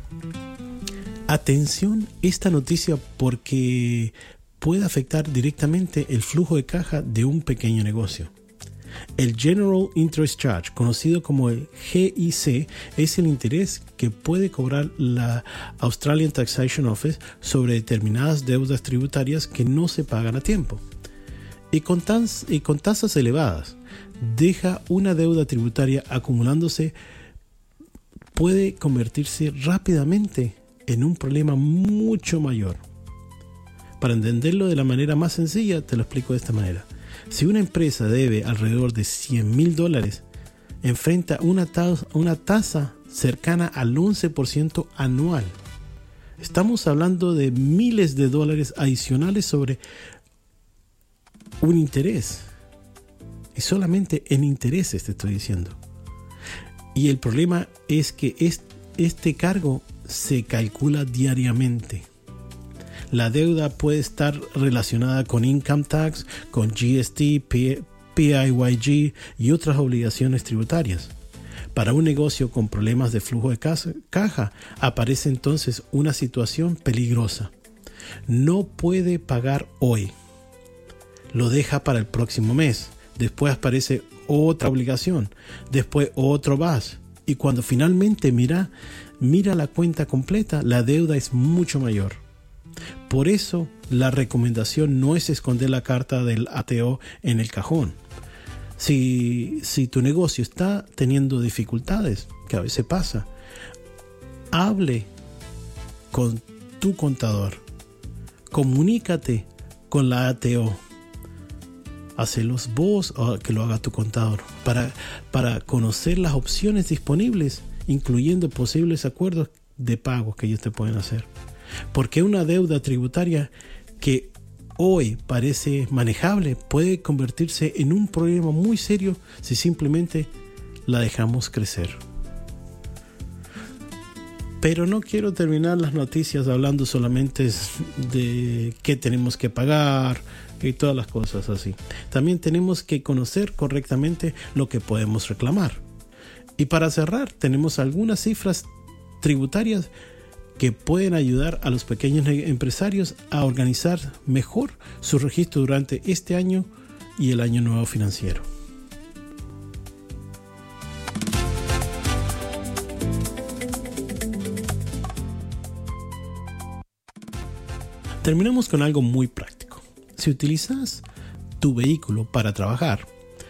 Atención esta noticia porque puede afectar directamente el flujo de caja de un pequeño negocio. El General Interest Charge, conocido como el GIC, es el interés que puede cobrar la Australian Taxation Office sobre determinadas deudas tributarias que no se pagan a tiempo. Y con tasas elevadas, deja una deuda tributaria acumulándose, puede convertirse rápidamente en un problema mucho mayor. Para entenderlo de la manera más sencilla, te lo explico de esta manera. Si una empresa debe alrededor de $100,000, enfrenta una tasa cercana al 11% anual. Estamos hablando de miles de dólares adicionales sobre un interés. Y solamente en intereses te estoy diciendo. Y el problema es que este cargo se calcula diariamente. La deuda puede estar relacionada con income tax, con GST, PAYG y otras obligaciones tributarias. Para un negocio con problemas de flujo de caja, aparece entonces una situación peligrosa. No puede pagar hoy. Lo deja para el próximo mes. Después aparece otra obligación. Después otro más. Y cuando finalmente mira la cuenta completa, la deuda es mucho mayor. Por eso, la recomendación no es esconder la carta del ATO en el cajón. Si tu negocio está teniendo dificultades, que a veces pasa, hable con tu contador. Comunícate con la ATO. Hacelos vos o que lo haga tu contador para conocer las opciones disponibles, incluyendo posibles acuerdos de pagos que ellos te pueden hacer. Porque una deuda tributaria que hoy parece manejable puede convertirse en un problema muy serio si simplemente la dejamos crecer. Pero no quiero terminar las noticias hablando solamente de qué tenemos que pagar y todas las cosas así. También tenemos que conocer correctamente lo que podemos reclamar. Y para cerrar, tenemos algunas cifras tributarias que pueden ayudar a los pequeños empresarios a organizar mejor su registro durante este año y el año nuevo financiero. Terminamos con algo muy práctico. Si utilizas tu vehículo para trabajar,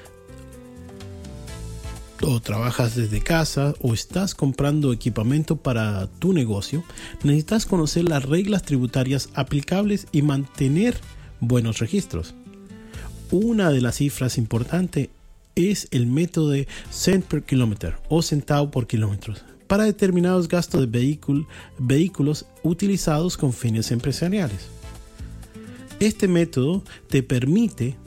o trabajas desde casa o estás comprando equipamiento para tu negocio, necesitas conocer las reglas tributarias aplicables y mantener buenos registros. Una de las cifras importantes es el método de cent per kilometer o centavo por kilómetros para determinados gastos de vehículos utilizados con fines empresariales. Este método te permite